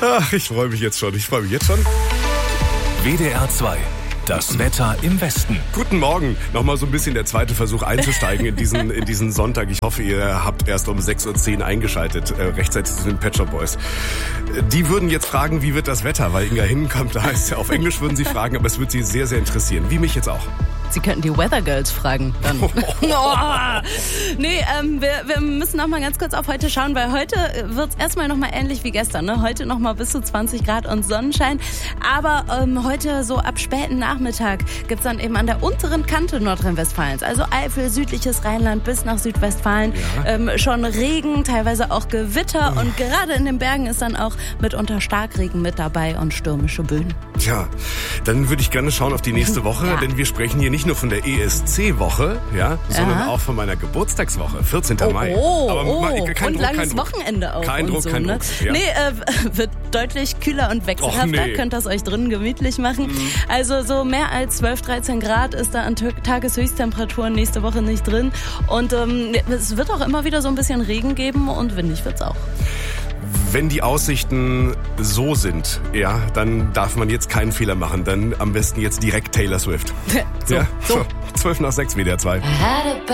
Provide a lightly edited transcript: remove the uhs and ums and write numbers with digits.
Ach, ich freue mich jetzt schon. WDR 2. Das Wetter im Westen. Guten Morgen. Nochmal so ein bisschen der zweite Versuch einzusteigen in diesen Sonntag. Ich hoffe, ihr habt erst um 6.10 Uhr eingeschaltet, rechtzeitig zu den Pet Shop Boys. Die würden jetzt fragen, wie wird das Wetter? Weil Inga hinkommt, da heißt ja, auf Englisch würden sie fragen, aber es wird sie sehr, sehr interessieren. Wie mich jetzt auch. Sie könnten die Weather Girls fragen. Dann. Wir müssen noch mal ganz kurz auf heute schauen, weil heute wird es erstmal noch mal ähnlich wie gestern. Ne? Heute noch mal bis zu 20 Grad und Sonnenschein. Aber heute so ab späten Nachmittag gibt es dann eben an der unteren Kante Nordrhein-Westfalens, also Eifel, südliches Rheinland bis nach Südwestfalen, schon Regen, teilweise auch Gewitter. Und gerade in den Bergen ist dann auch mitunter Starkregen mit dabei und stürmische Böen. Tja, dann würde ich gerne schauen auf die nächste Woche, denn wir sprechen hier nicht nur von der ESC-Woche, sondern auch von meiner Geburtstagswoche, 14. Mai. Und langes Wochenende auch. Kein Druck. Ja. Wird deutlich kühler und wechselhafter. Könnt ihr es euch drinnen gemütlich machen. Also so mehr als 12, 13 Grad ist da an Tageshöchsttemperaturen nächste Woche nicht drin. Und es wird auch immer wieder so ein bisschen Regen geben und windig wird's auch. Wenn die Aussichten so sind, dann darf man jetzt keinen Fehler machen. Dann am besten jetzt direkt Taylor Swift. So. 12 nach 6 WDR 2.